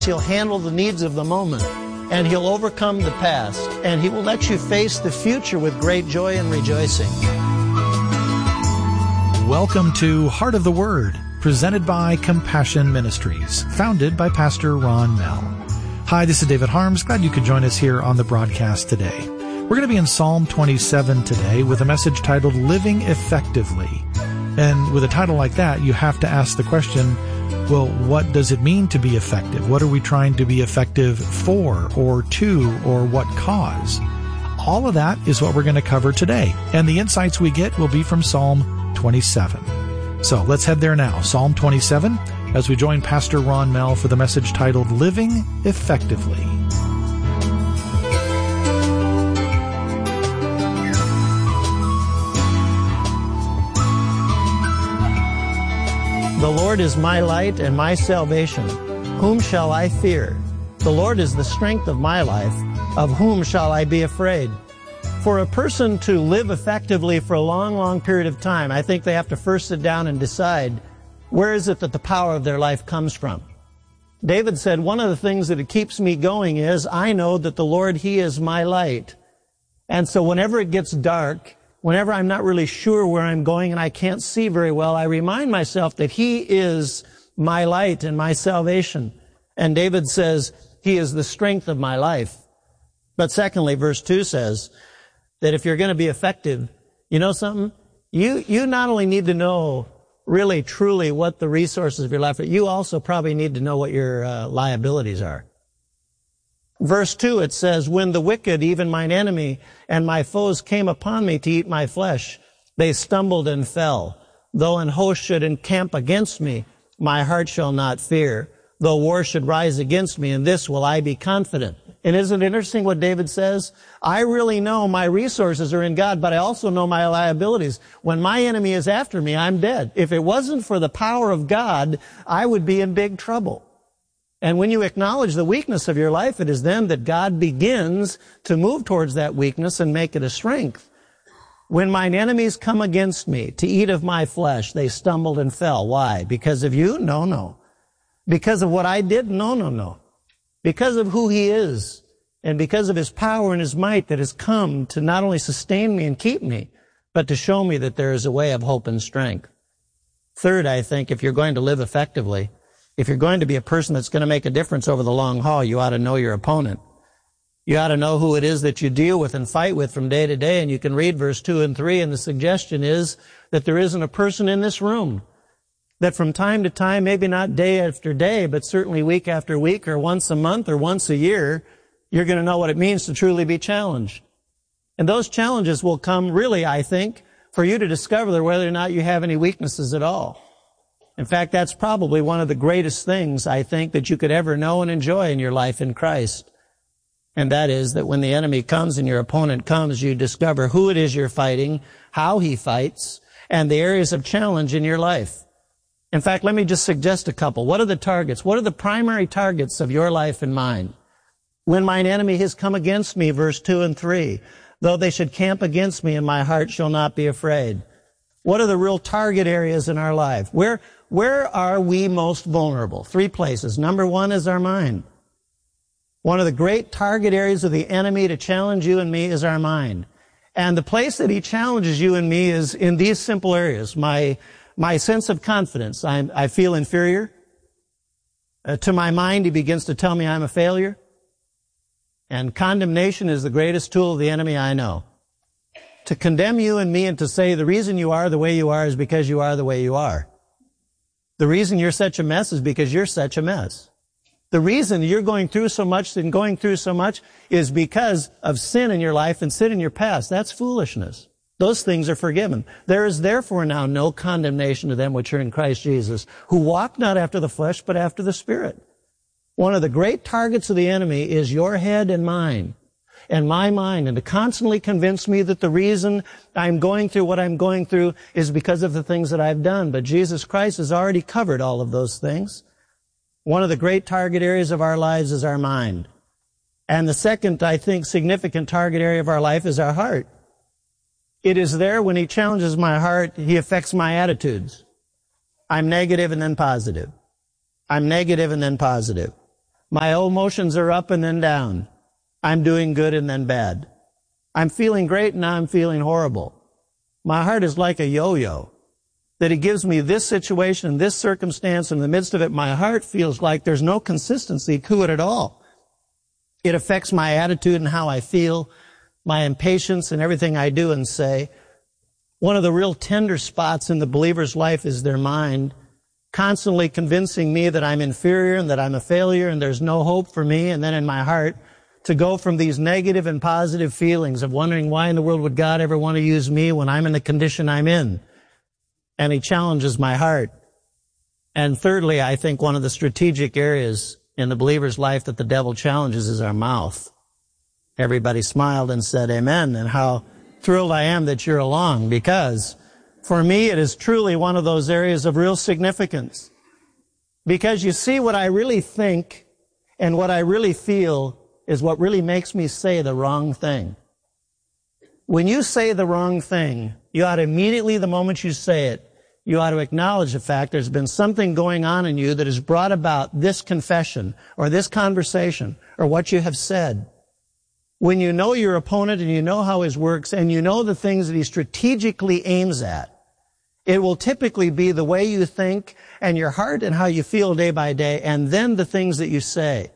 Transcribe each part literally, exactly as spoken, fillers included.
He'll handle the needs of the moment, and He'll overcome the past, and He will let you face the future with great joy and rejoicing. Welcome to Heart of the Word, presented by Compassion Ministries, founded by Pastor Ron Mell. Hi, this is David Harms. Glad you could join us here on the broadcast today. We're going to be in Psalm twenty-seven today with a message titled Living Effectively. And with a title like that, you have to ask the question, well, what does it mean to be effective? What are we trying to be effective for, or to, or what cause? All of that is what we're going to cover today. And the insights we get will be from Psalm twenty-seven. So let's head there now, Psalm twenty-seven, as we join Pastor Ron Mell for the message titled Living Effectively. The Lord is my light and my salvation. Whom shall I fear? The Lord is the strength of my life. Of whom shall I be afraid? For a person to live effectively for a long, long period of time, I think they have to first sit down and decide, where is it that the power of their life comes from? David said, one of the things that it keeps me going is, I know that the Lord, He is my light. And so whenever it gets dark, whenever I'm not really sure where I'm going and I can't see very well, I remind myself that He is my light and my salvation. And David says, He is the strength of my life. But secondly, verse two says that if you're going to be effective, you know something? You, you not only need to know really, truly what the resources of your life are, you also probably need to know what your uh, liabilities are. Verse two, it says, when the wicked, even mine enemy, and my foes came upon me to eat my flesh, they stumbled and fell. Though an host should encamp against me, my heart shall not fear. Though war should rise against me, in this will I be confident. And isn't it interesting what David says? I really know my resources are in God, but I also know my liabilities. When my enemy is after me, I'm dead. If it wasn't for the power of God, I would be in big trouble. And when you acknowledge the weakness of your life, it is then that God begins to move towards that weakness and make it a strength. When mine enemies come against me to eat of my flesh, they stumbled and fell. Why? Because of you? No, no. Because of what I did? No, no, no. Because of who He is and because of His power and His might that has come to not only sustain me and keep me, but to show me that there is a way of hope and strength. Third, I think, if you're going to live effectively, if you're going to be a person that's going to make a difference over the long haul, you ought to know your opponent. You ought to know who it is that you deal with and fight with from day to day. And you can read verse two and three, and the suggestion is that there isn't a person in this room that from time to time, maybe not day after day, but certainly week after week or once a month or once a year, you're going to know what it means to truly be challenged. And those challenges will come really, I think, for you to discover whether or not you have any weaknesses at all. In fact, that's probably one of the greatest things, I think, that you could ever know and enjoy in your life in Christ. And that is that when the enemy comes and your opponent comes, you discover who it is you're fighting, how he fights, and the areas of challenge in your life. In fact, let me just suggest a couple. What are the targets? What are the primary targets of your life and mine? When mine enemy has come against me, verse two and three, though they should camp against me, and my heart shall not be afraid. What are the real target areas in our life? Where Where are we most vulnerable? Three places. Number one is our mind. One of the great target areas of the enemy to challenge you and me is our mind. And the place that he challenges you and me is in these simple areas. My, my sense of confidence. I, I feel inferior. Uh, to my mind, he begins to tell me I'm a failure. And condemnation is the greatest tool of the enemy I know. To condemn you and me and to say the reason you are the way you are is because you are the way you are. The reason you're such a mess is because you're such a mess. The reason you're going through so much and going through so much is because of sin in your life and sin in your past. That's foolishness. Those things are forgiven. There is therefore now no condemnation to them which are in Christ Jesus, who walk not after the flesh, but after the Spirit. One of the great targets of the enemy is your head and mine, and my mind, and to constantly convince me that the reason I'm going through what I'm going through is because of the things that I've done. But Jesus Christ has already covered all of those things. One of the great target areas of our lives is our mind. And the second, I think, significant target area of our life is our heart. It is there when he challenges my heart, he affects my attitudes. I'm negative and then positive. I'm negative and then positive. My emotions are up and then down. I'm doing good and then bad. I'm feeling great and now I'm feeling horrible. My heart is like a yo-yo, that it gives me this situation, this circumstance, in the midst of it, my heart feels like there's no consistency to it at all. It affects my attitude and how I feel, my impatience and everything I do and say. One of the real tender spots in the believer's life is their mind, constantly convincing me that I'm inferior and that I'm a failure and there's no hope for me, and then in my heart, to go from these negative and positive feelings of wondering why in the world would God ever want to use me when I'm in the condition I'm in. And he challenges my heart. And thirdly, I think one of the strategic areas in the believer's life that the devil challenges is our mouth. Everybody smiled and said amen, and how thrilled I am that you're along, because for me it is truly one of those areas of real significance. Because you see, what I really think and what I really feel is what really makes me say the wrong thing. When you say the wrong thing, you ought to immediately, the moment you say it, you ought to acknowledge the fact there's been something going on in you that has brought about this confession or this conversation or what you have said. When you know your opponent and you know how his works and you know the things that he strategically aims at, it will typically be the way you think and your heart and how you feel day by day, and then the things that you say.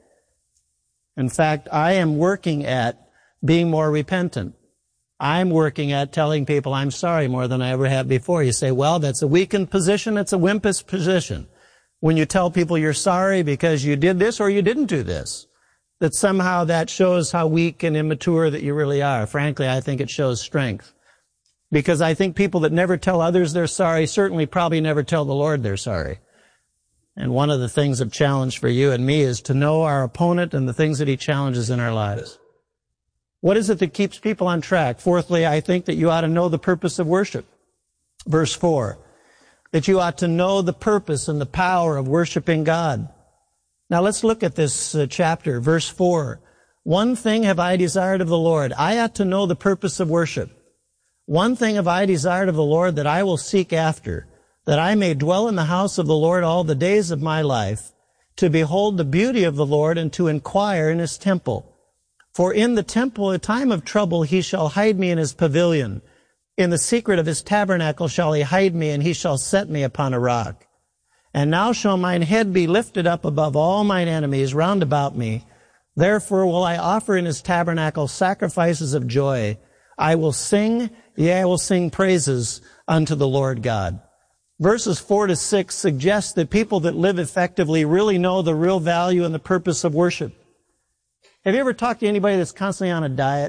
In fact, I am working at being more repentant. I'm working at telling people I'm sorry more than I ever have before. You say, well, that's a weakened position. It's a wimpish position. When you tell people you're sorry because you did this or you didn't do this, that somehow that shows how weak and immature that you really are. Frankly, I think it shows strength. Because I think people that never tell others they're sorry certainly probably never tell the Lord they're sorry. And one of the things of challenge for you and me is to know our opponent and the things that he challenges in our lives. What is it that keeps people on track? Fourthly, I think that you ought to know the purpose of worship. Verse four, that you ought to know the purpose and the power of worshiping God. Now let's look at this uh, chapter, verse four. One thing have I desired of the Lord. I ought to know the purpose of worship. One thing have I desired of the Lord that I will seek after, that I may dwell in the house of the Lord all the days of my life, to behold the beauty of the Lord and to inquire in his temple. For in the temple, a time of trouble, he shall hide me in his pavilion. In the secret of his tabernacle shall he hide me, and he shall set me upon a rock. And now shall mine head be lifted up above all mine enemies round about me. Therefore will I offer in his tabernacle sacrifices of joy. I will sing, yea, I will sing praises unto the Lord God. Verses four to six suggest that people that live effectively really know the real value and the purpose of worship. Have you ever talked to anybody that's constantly on a diet?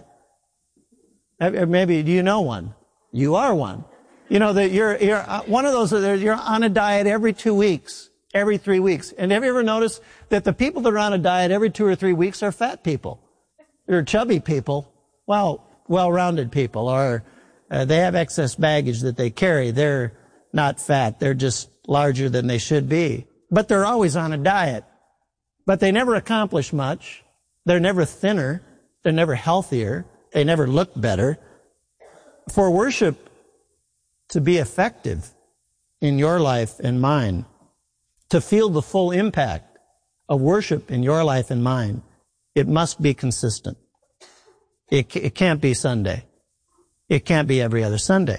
Maybe, do you know one? You are one. You know that you're, you're one of those, you're on a diet every two weeks, every three weeks. And have you ever noticed that the people that are on a diet every two or three weeks are fat people? They're chubby people, well, well-rounded people, or uh, they have excess baggage that they carry. They're not fat. They're just larger than they should be. But they're always on a diet. But they never accomplish much. They're never thinner. They're never healthier. They never look better. For worship to be effective in your life and mine, to feel the full impact of worship in your life and mine, it must be consistent. It, it can't be Sunday. It can't be every other Sunday.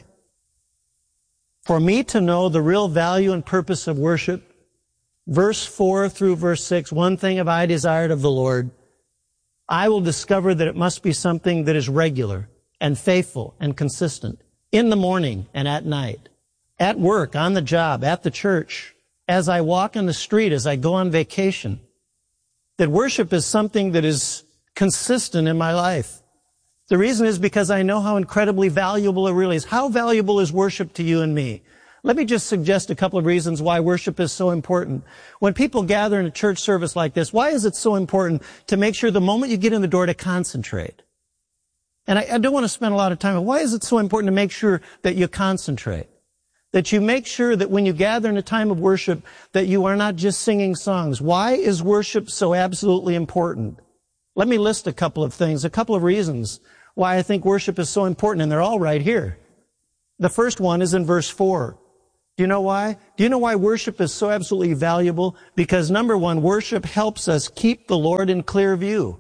For me to know the real value and purpose of worship, verse four through verse six, one thing have I desired of the Lord, I will discover that it must be something that is regular and faithful and consistent in the morning and at night, at work, on the job, at the church, as I walk in the street, as I go on vacation. That worship is something that is consistent in my life. The reason is because I know how incredibly valuable it really is. How valuable is worship to you and me? Let me just suggest a couple of reasons why worship is so important. When people gather in a church service like this, why is it so important to make sure the moment you get in the door to concentrate? And I, I don't want to spend a lot of time, but why is it so important to make sure that you concentrate? That you make sure that when you gather in a time of worship, that you are not just singing songs. Why is worship so absolutely important? Let me list a couple of things, a couple of reasons why I think worship is so important, and they're all right here. The first one is in verse four. Do you know why? Do you know why worship is so absolutely valuable? Because number one, worship helps us keep the Lord in clear view.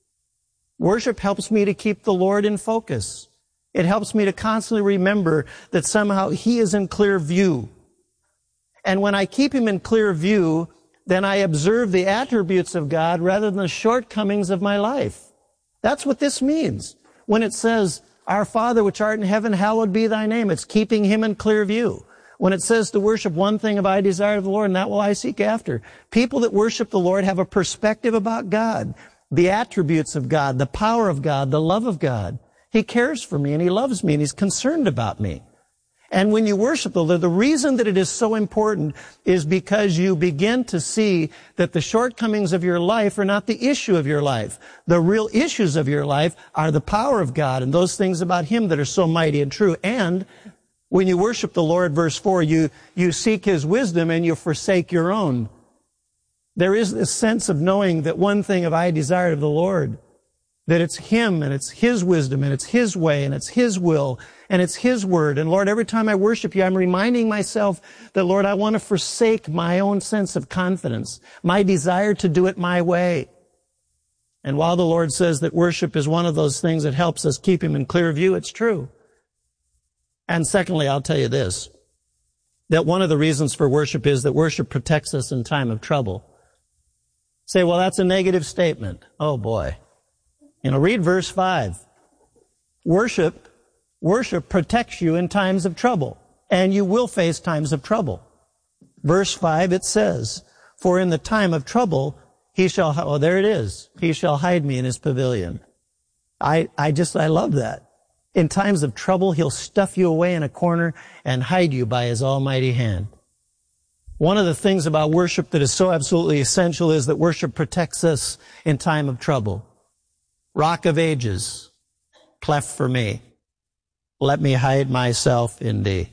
Worship helps me to keep the Lord in focus. It helps me to constantly remember that somehow He is in clear view. And when I keep Him in clear view, then I observe the attributes of God rather than the shortcomings of my life. That's what this means. When it says, Our Father which art in heaven, hallowed be thy name, it's keeping Him in clear view. When it says to worship, one thing have I desired of the Lord, and that will I seek after. People that worship the Lord have a perspective about God, the attributes of God, the power of God, the love of God. He cares for me, and He loves me, and He's concerned about me. And when you worship the Lord, the reason that it is so important is because you begin to see that the shortcomings of your life are not the issue of your life. The real issues of your life are the power of God and those things about Him that are so mighty and true. And when you worship the Lord, verse four, you, you seek His wisdom and you forsake your own. There is this sense of knowing that one thing have I desired of the Lord, that it's Him and it's His wisdom and it's His way and it's His will and it's His word. And Lord, every time I worship You, I'm reminding myself that, Lord, I want to forsake my own sense of confidence, my desire to do it my way. And while the Lord says that worship is one of those things that helps us keep Him in clear view, it's true. And secondly, I'll tell you this, that one of the reasons for worship is that worship protects us in time of trouble. Say, well, that's a negative statement. Oh, boy. You know, read verse five. Worship, worship protects you in times of trouble, and you will face times of trouble. Verse five, it says, for in the time of trouble, He shall, oh, there it is. He shall hide me in His pavilion. I, I just, I love that. In times of trouble, He'll stuff you away in a corner and hide you by His almighty hand. One of the things about worship that is so absolutely essential is that worship protects us in time of trouble. Rock of ages, cleft for me. Let me hide myself in Thee.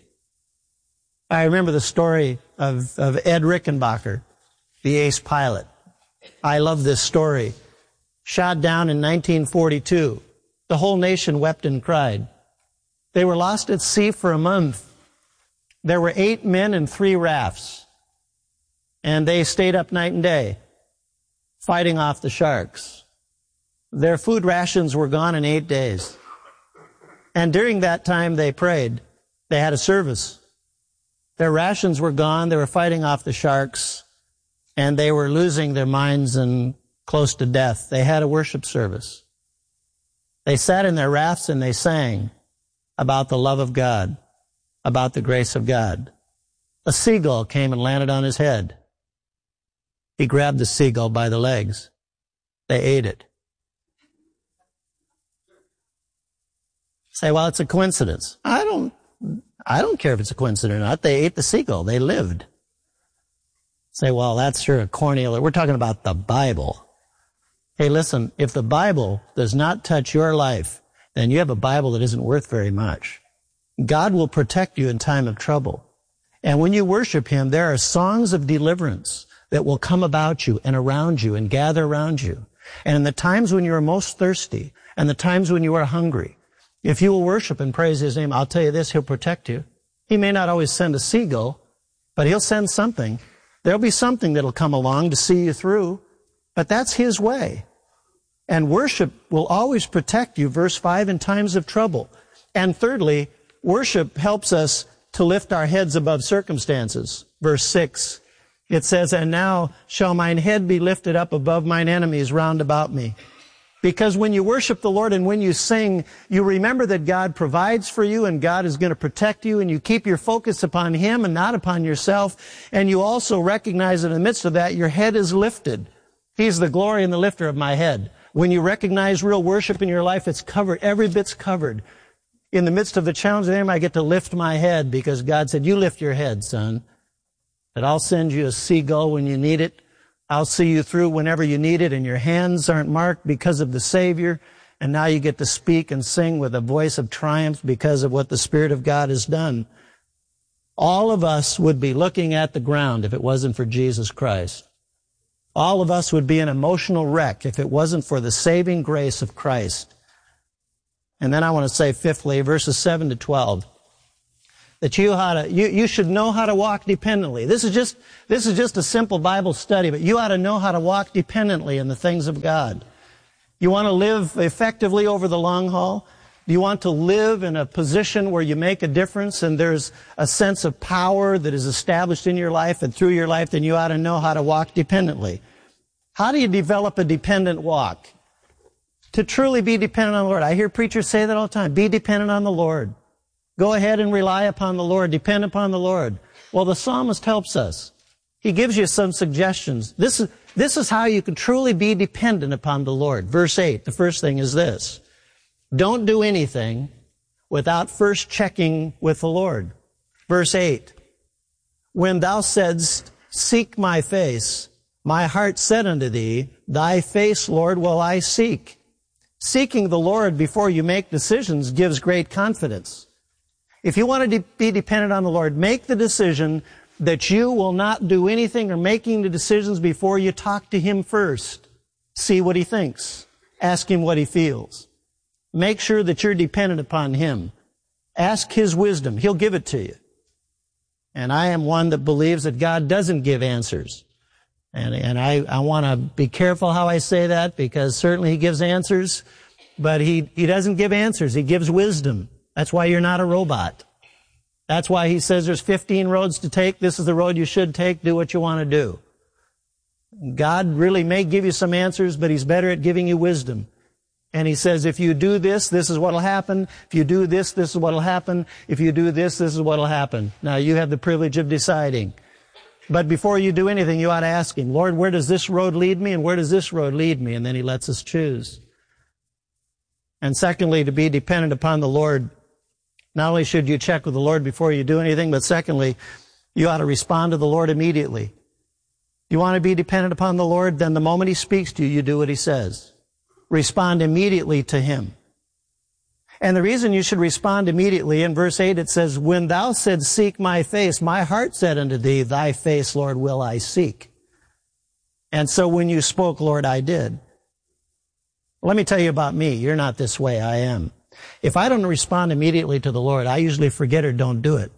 I remember the story of, of Ed Rickenbacker, the ace pilot. I love this story. Shot down in nineteen forty-two. The whole nation wept and cried. They were lost at sea for a month. There were eight men and three rafts. And they stayed up night and day, fighting off the sharks. Their food rations were gone in eight days. And during that time they prayed. They had a service. Their rations were gone. They were fighting off the sharks. And they were losing their minds and close to death. They had a worship service. They sat in their rafts and they sang about the love of God, about the grace of God. A seagull came and landed on his head. He grabbed the seagull by the legs. They ate it. Say, well, it's a coincidence. I don't, I don't care if it's a coincidence or not. They ate the seagull. They lived. Say, well, that's sure a corny. We're talking about the Bible. Hey, listen, if the Bible does not touch your life, then you have a Bible that isn't worth very much. God will protect you in time of trouble. And when you worship Him, there are songs of deliverance that will come about you and around you and gather around you. And in the times when you are most thirsty and the times when you are hungry, if you will worship and praise His name, I'll tell you this, He'll protect you. He may not always send a seagull, but He'll send something. There'll be something that'll come along to see you through. But that's His way. And worship will always protect you, verse five, in times of trouble. And thirdly, worship helps us to lift our heads above circumstances. Verse six, it says, and now shall mine head be lifted up above mine enemies round about me. Because when you worship the Lord and when you sing, you remember that God provides for you and God is going to protect you, and you keep your focus upon Him and not upon yourself. And you also recognize that in the midst of that, your head is lifted. He's the glory and the lifter of my head. When you recognize real worship in your life, it's covered. Every bit's covered. In the midst of the challenge of the enemy, I get to lift my head because God said, you lift your head, son. That I'll send you a seagull when you need it. I'll see you through whenever you need it, and your hands aren't marked because of the Savior. And now you get to speak and sing with a voice of triumph because of what the Spirit of God has done. All of us would be looking at the ground if it wasn't for Jesus Christ. All of us would be an emotional wreck if it wasn't for the saving grace of Christ. And then I want to say, fifthly, verses seven to twelve. That you ought to, you, you should know how to walk dependently. This is just, this is just a simple Bible study, but you ought to know how to walk dependently in the things of God. You want to live effectively over the long haul? Do you want to live in a position where you make a difference and there's a sense of power that is established in your life and through your life? Then you ought to know how to walk dependently. How do you develop a dependent walk? To truly be dependent on the Lord. I hear preachers say that all the time. Be dependent on the Lord. Go ahead and rely upon the Lord. Depend upon the Lord. Well, the psalmist helps us. He gives you some suggestions. This is, this is how you can truly be dependent upon the Lord. Verse eight, the first thing is this. Don't do anything without first checking with the Lord. Verse eight, when thou saidst, seek my face, my heart said unto thee, thy face, Lord, will I seek. Seeking the Lord before you make decisions gives great confidence. If you want to de- be dependent on the Lord, make the decision that you will not do anything or making the decisions before you talk to Him first. See what He thinks. Ask Him what He feels. Make sure that you're dependent upon Him. Ask His wisdom. He'll give it to you. And I am one that believes that God doesn't give answers. And, and I, I want to be careful how I say that, because certainly He gives answers, but He, He doesn't give answers. He gives wisdom. That's why you're not a robot. That's why He says there's fifteen roads to take. This is the road you should take. Do what you want to do. God really may give you some answers, but He's better at giving you wisdom. And He says, if you do this, this is what will happen. If you do this, this is what will happen. If you do this, this is what will happen. Now, you have the privilege of deciding. But before you do anything, you ought to ask Him, Lord, where does this road lead me, and where does this road lead me? And then He lets us choose. And secondly, to be dependent upon the Lord, not only should you check with the Lord before you do anything, but secondly, you ought to respond to the Lord immediately. You want to be dependent upon the Lord, then the moment He speaks to you, you do what He says. Respond immediately to Him. And the reason you should respond immediately, in verse eight it says, when thou saidst, seek my face, my heart said unto thee, thy face, Lord, will I seek. And so when you spoke, Lord, I did. Let me tell you about me. You're not this way. I am. If I don't respond immediately to the Lord, I usually forget or don't do it.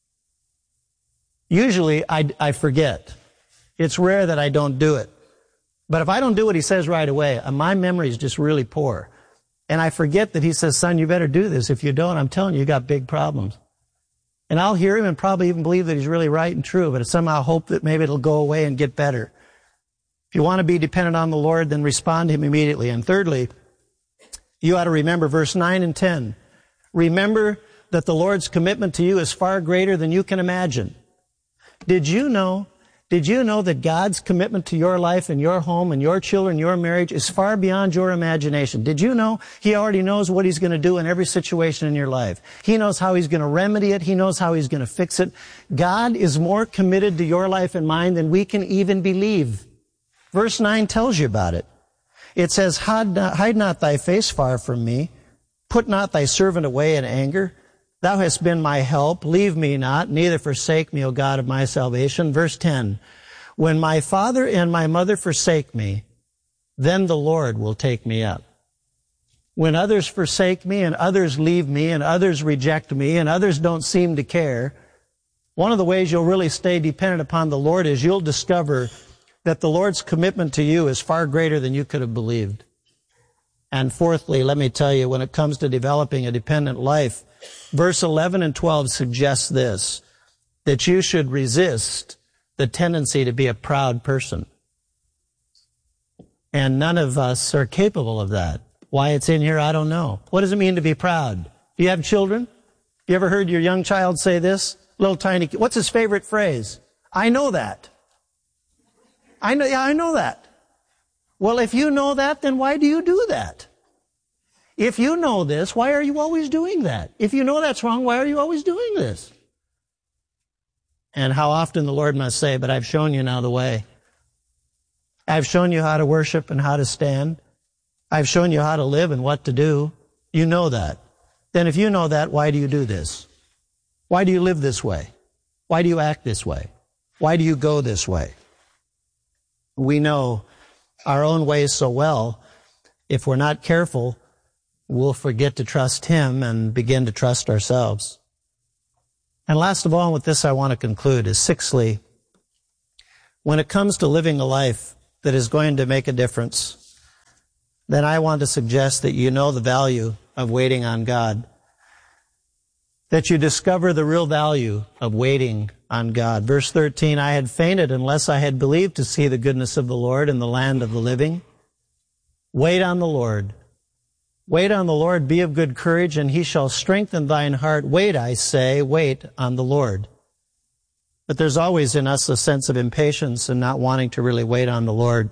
Usually I, I forget. It's rare that I don't do it. But if I don't do what He says right away, my memory is just really poor. And I forget that He says, son, you better do this. If you don't, I'm telling you, you got big problems. And I'll hear Him and probably even believe that He's really right and true, but I somehow hope that maybe it'll go away and get better. If you want to be dependent on the Lord, then respond to Him immediately. And thirdly, you ought to remember verse nine and ten. Remember that the Lord's commitment to you is far greater than you can imagine. Did you know, did you know that God's commitment to your life and your home and your children, your marriage is far beyond your imagination? Did you know He already knows what He's going to do in every situation in your life? He knows how He's going to remedy it. He knows how He's going to fix it. God is more committed to your life and mine than we can even believe. Verse nine tells you about it. It says, hide not, hide not thy face far from me. Put not thy servant away in anger. Thou hast been my help. Leave me not, neither forsake me, O God of my salvation. Verse ten, when my father and my mother forsake me, then the Lord will take me up. When others forsake me and others leave me and others reject me and others don't seem to care, one of the ways you'll really stay dependent upon the Lord is you'll discover that the Lord's commitment to you is far greater than you could have believed. And fourthly, let me tell you, when it comes to developing a dependent life, verse eleven and twelve suggests this, that you should resist the tendency to be a proud person. And none of us are capable of that. Why it's in here, I don't know. What does it mean to be proud? Do you have children? You ever heard your young child say this? Little tiny kid. What's his favorite phrase? I know that. I know, yeah, I know that. Well, if you know that, then why do you do that? If you know this, why are you always doing that? If you know that's wrong, why are you always doing this? And how often the Lord must say, but I've shown you now the way. I've shown you how to worship and how to stand. I've shown you how to live and what to do. You know that. Then if you know that, why do you do this? Why do you live this way? Why do you act this way? Why do you go this way? We know our own ways so well, if we're not careful, we'll forget to trust Him and begin to trust ourselves. And last of all, with this I want to conclude, is sixthly, when it comes to living a life that is going to make a difference, then I want to suggest that you know the value of waiting on God, that you discover the real value of waiting on God. Verse thirteen, I had fainted unless I had believed to see the goodness of the Lord in the land of the living. Wait on the Lord. Wait on the Lord, be of good courage, and he shall strengthen thine heart. Wait, I say, wait on the Lord. But there's always in us a sense of impatience and not wanting to really wait on the Lord.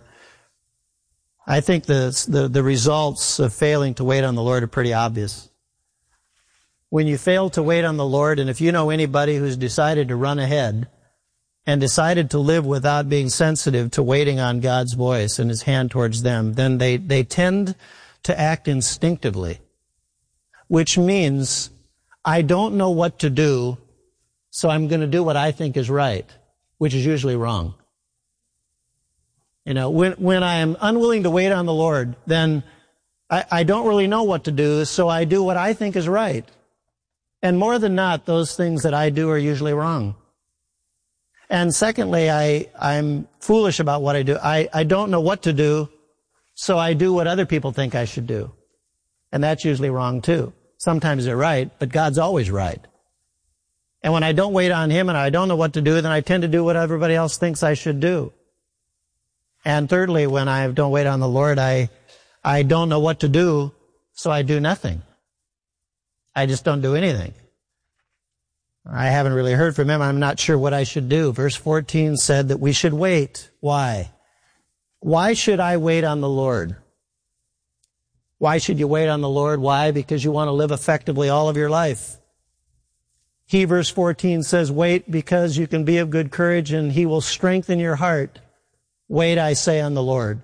I think the, the, the results of failing to wait on the Lord are pretty obvious. When you fail to wait on the Lord, and if you know anybody who's decided to run ahead and decided to live without being sensitive to waiting on God's voice and his hand towards them, then they, they tend to act instinctively, which means I don't know what to do, so I'm going to do what I think is right, which is usually wrong. You know, when, when I am unwilling to wait on the Lord, then I, I don't really know what to do, so I do what I think is right. And more than not, those things that I do are usually wrong. And secondly, I, I'm foolish about what I do. I, I don't know what to do, so I do what other people think I should do. And that's usually wrong too. Sometimes they're right, but God's always right. And when I don't wait on him and I don't know what to do, then I tend to do what everybody else thinks I should do. And thirdly, when I don't wait on the Lord, I, I don't know what to do, so I do nothing. I just don't do anything. I haven't really heard from him. I'm not sure what I should do. Verse fourteen said that we should wait. Why? Why should I wait on the Lord? Why should you wait on the Lord? Why? Because you want to live effectively all of your life. He, verse fourteen, says, wait because you can be of good courage and he will strengthen your heart. Wait, I say, on the Lord.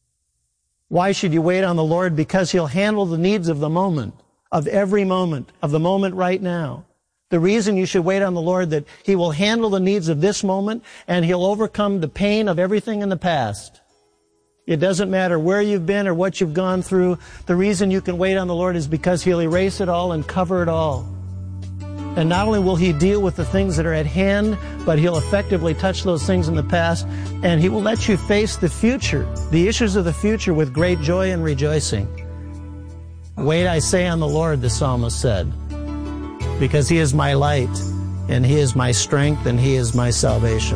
Why should you wait on the Lord? Because he'll handle the needs of the moment, of every moment, of the moment right now. The reason you should wait on the Lord, that he will handle the needs of this moment and he'll overcome the pain of everything in the past. It doesn't matter where you've been or what you've gone through. The reason you can wait on the Lord is because he'll erase it all and cover it all. And not only will he deal with the things that are at hand, but he'll effectively touch those things in the past, and he will let you face the future, the issues of the future, with great joy and rejoicing. Wait, I say, on the Lord, the psalmist said, because he is my light, and he is my strength, and he is my salvation.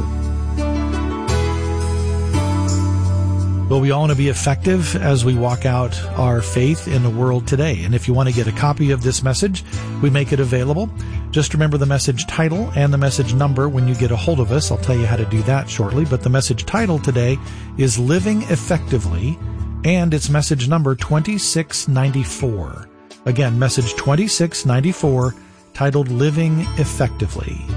Well, we all want to be effective as we walk out our faith in the world today. And if you want to get a copy of this message, we make it available. Just remember the message title and the message number when you get a hold of us. I'll tell you how to do that shortly. But the message title today is Living Effectively, and it's message number twenty-six ninety-four. Again, message twenty-six ninety-four, titled Living Effectively.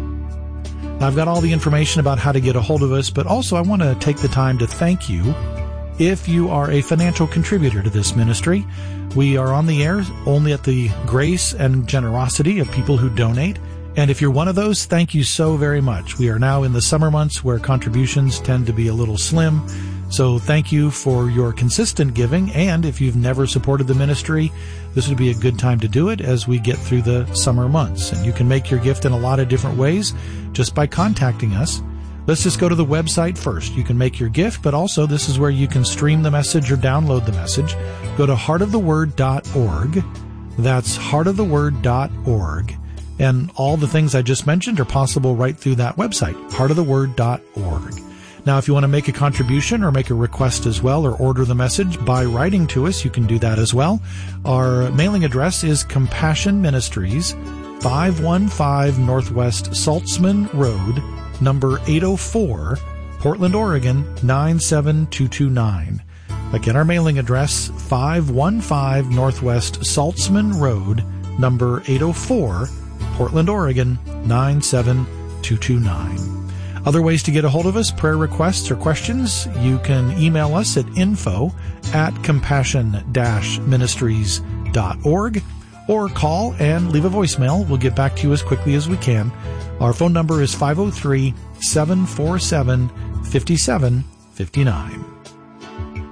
Now, I've got all the information about how to get a hold of us, but also I want to take the time to thank you if you are a financial contributor to this ministry. We are on the air only at the grace and generosity of people who donate. And if you're one of those, thank you so very much. We are now in the summer months where contributions tend to be a little slim. So thank you for your consistent giving. And if you've never supported the ministry, this would be a good time to do it as we get through the summer months. And you can make your gift in a lot of different ways just by contacting us. Let's just go to the website first. You can make your gift, but also this is where you can stream the message or download the message. Go to heart of the word dot org. That's heart of the word dot org. And all the things I just mentioned are possible right through that website, heart of the word dot org. Now, if you want to make a contribution or make a request as well, or order the message by writing to us, you can do that as well. Our mailing address is Compassion Ministries, five one five Northwest Saltzman Road, number eight oh four, Portland, Oregon, nine seven two two nine. Again, our mailing address, five one five Northwest Saltzman Road, number eight oh four, Portland, Oregon, nine seven two two nine. Other ways to get a hold of us, prayer requests or questions, you can email us at info at compassion dash ministries dot org or call and leave a voicemail. We'll get back to you as quickly as we can. Our phone number is five oh three, seven four seven, five seven five nine.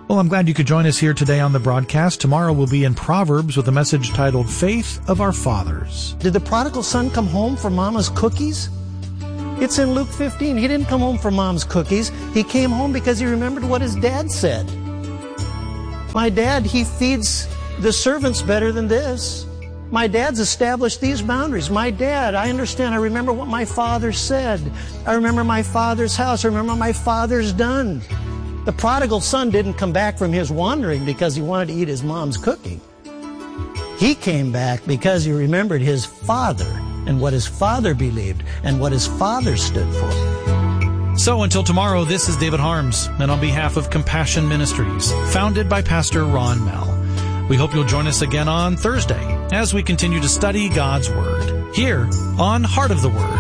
Well, I'm glad you could join us here today on the broadcast. Tomorrow we'll be in Proverbs with a message titled Faith of Our Fathers. Did the prodigal son come home for mama's cookies? It's in Luke fifteen. He didn't come home for mom's cookies. He came home because he remembered what his dad said. My dad, he feeds the servants better than this. My dad's established these boundaries. My dad, I understand. I remember what my father said. I remember my father's house. I remember what my father's done. The prodigal son didn't come back from his wandering because he wanted to eat his mom's cooking. He came back because he remembered his father and what his father believed and what his father stood for. So until tomorrow, this is David Harms, and on behalf of Compassion Ministries, founded by Pastor Ron Mell, we hope you'll join us again on Thursday as we continue to study God's Word here on Heart of the Word.